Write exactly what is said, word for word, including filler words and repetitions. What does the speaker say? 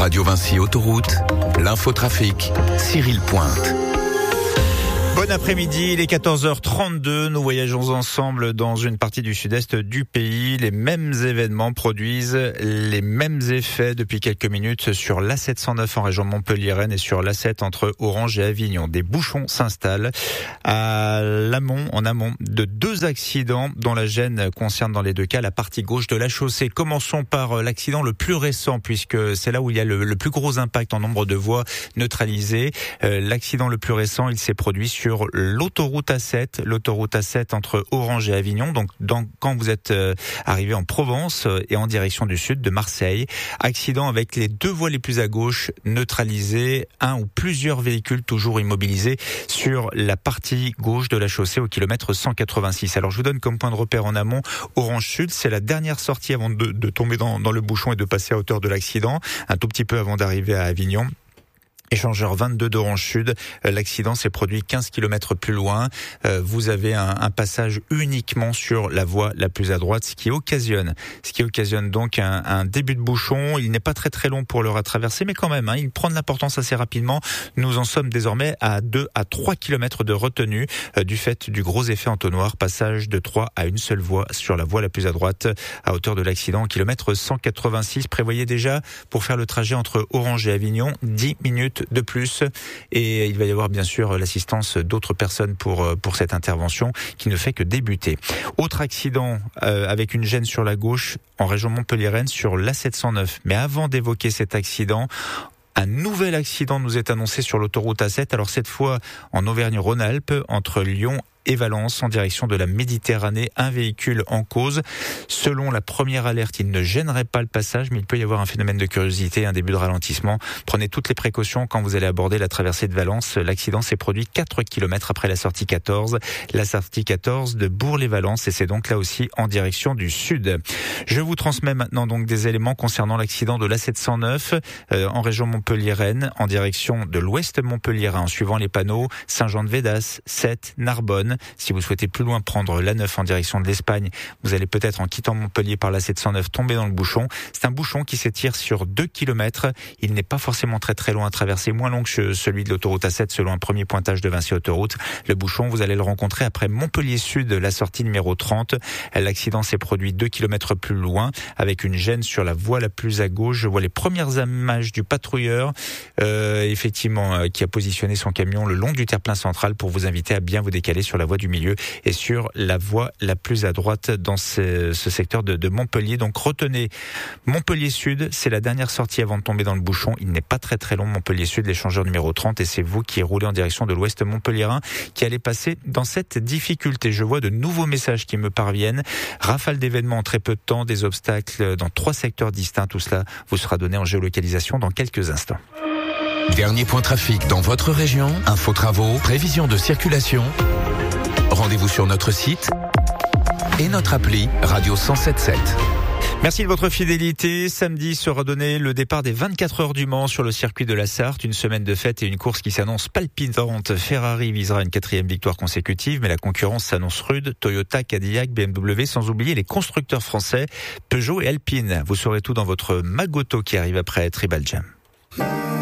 Radio Vinci Autoroute, l'infotrafic, Cyril Pointe. Bon après-midi, il est quatorze heures trente-deux. Nous voyageons ensemble dans une partie du sud-est du pays. Les mêmes événements produisent les mêmes effets depuis quelques minutes sur l'A sept cent neuf en région Montpellier-Rennes et sur l'A sept entre Orange et Avignon. Des bouchons s'installent à l'amont, en amont de deux accidents dont la gêne concerne dans les deux cas la partie gauche de la chaussée. Commençons par l'accident le plus récent puisque c'est là où il y a le, le plus gros impact en nombre de voies neutralisées. Euh, l'accident le plus récent, il s'est produit sur sur l'autoroute A sept, l'autoroute A sept entre Orange et Avignon. Donc, dans, quand vous êtes euh, arrivé en Provence euh, et en direction du sud de Marseille, accident avec les deux voies les plus à gauche neutralisées, un ou plusieurs véhicules toujours immobilisés sur la partie gauche de la chaussée au kilomètre cent quatre-vingt-six. Alors, je vous donne comme point de repère en amont Orange Sud, c'est la dernière sortie avant de, de tomber dans, dans le bouchon et de passer à hauteur de l'accident, un tout petit peu avant d'arriver à Avignon. Échangeur vingt-deux d'Orange Sud, l'accident s'est produit quinze kilomètres plus loin. Vous avez un, un passage uniquement sur la voie la plus à droite, ce qui occasionne, ce qui occasionne donc un, un début de bouchon. Il n'est pas très très long pour le traverser, mais quand même, hein, il prend de l'importance assez rapidement. Nous en sommes désormais à deux à trois kilomètres de retenue euh, du fait du gros effet entonnoir. Passage de trois à une seule voie sur la voie la plus à droite à hauteur de l'accident, kilomètre cent quatre-vingt-six. Prévoyez déjà pour faire le trajet entre Orange et Avignon dix minutes de plus, et il va y avoir bien sûr l'assistance d'autres personnes pour pour cette intervention qui ne fait que débuter. Autre accident euh, avec une gêne sur la gauche en région Montpellier-Rennes sur l'A sept cent neuf. Mais avant d'évoquer cet accident, un nouvel accident nous est annoncé sur l'autoroute A sept, alors cette fois en Auvergne-Rhône-Alpes entre Lyon et Valence en direction de la Méditerranée, un véhicule en cause. Selon la première alerte, il ne gênerait pas le passage, mais il peut y avoir un phénomène de curiosité, un début de ralentissement. Prenez toutes les précautions quand vous allez aborder la traversée de Valence. L'accident s'est produit quatre kilomètres après la sortie quatorze, la sortie quatorze de Bourg-les-Valence, et c'est donc là aussi en direction du sud. Je vous transmets maintenant donc des éléments concernant l'accident de l'A sept cent neuf euh, en région Montpellier-Rennes, en direction de l'ouest Montpellier, en suivant les panneaux Saint-Jean-de-Védas, Sète, Narbonne. Si vous souhaitez plus loin prendre l'A neuf en direction de l'Espagne, vous allez peut-être en quittant Montpellier par l'A sept cent neuf tomber dans le bouchon. C'est un bouchon qui s'étire sur deux kilomètres. Il n'est pas forcément très très long à traverser, moins long que celui de l'autoroute A sept selon un premier pointage de Vinci Autoroute. Le bouchon, vous allez le rencontrer après Montpellier Sud, la sortie numéro trente. L'accident s'est produit deux kilomètres plus loin avec une gêne sur la voie la plus à gauche. Je vois les premières images du patrouilleur euh, effectivement euh, qui a positionné son camion le long du terre-plein central pour vous inviter à bien vous décaler sur la voie du milieu et sur la voie la plus à droite dans ce, ce secteur de, de Montpellier. Donc retenez Montpellier Sud, c'est la dernière sortie avant de tomber dans le bouchon. Il n'est pas très très long, Montpellier Sud, l'échangeur numéro trente, et c'est vous qui roulez en direction de l'ouest montpelliérain qui allez passer dans cette difficulté. Je vois de nouveaux messages qui me parviennent. Rafale d'événements en très peu de temps, des obstacles dans trois secteurs distincts. Tout cela vous sera donné en géolocalisation dans quelques instants. Dernier point trafic dans votre région, info travaux, prévision de circulation. Rendez-vous sur notre site et notre appli Radio cent sept sept. Merci de votre fidélité. Samedi sera donné le départ des vingt-quatre heures du Mans sur le circuit de la Sarthe. Une semaine de fête et une course qui s'annonce palpitante. Ferrari visera une quatrième victoire consécutive, mais la concurrence s'annonce rude. Toyota, Cadillac, B M W, sans oublier les constructeurs français, Peugeot et Alpine. Vous saurez tout dans votre Magoto qui arrive après Tribal Jam.